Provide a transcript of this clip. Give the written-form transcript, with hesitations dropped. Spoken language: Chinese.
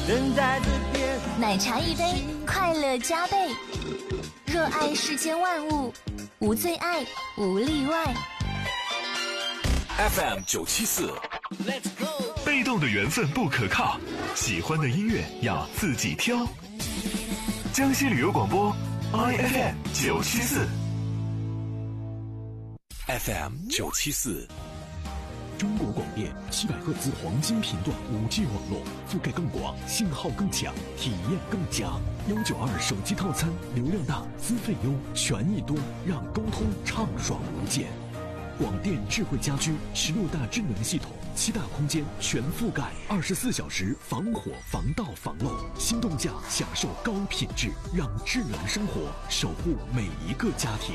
等在这边。 奶茶一杯，快乐加倍。热爱世间万物，无最爱，无例外。 FM 974， Let's go。 被动的缘分不可靠，喜欢的音乐要自己挑。江西旅游广播 ，IFM 974。 FM 974。 中国广电700赫兹黄金频段5G 网络，覆盖更广，信号更强，体验更佳。192手机套餐，流量大，资费优，权益多，让沟通畅爽无间。广电智慧家居16大智能系统，7大空间全覆盖，24小时防火防盗防漏，心动价享受高品质，让智能生活守护每一个家庭。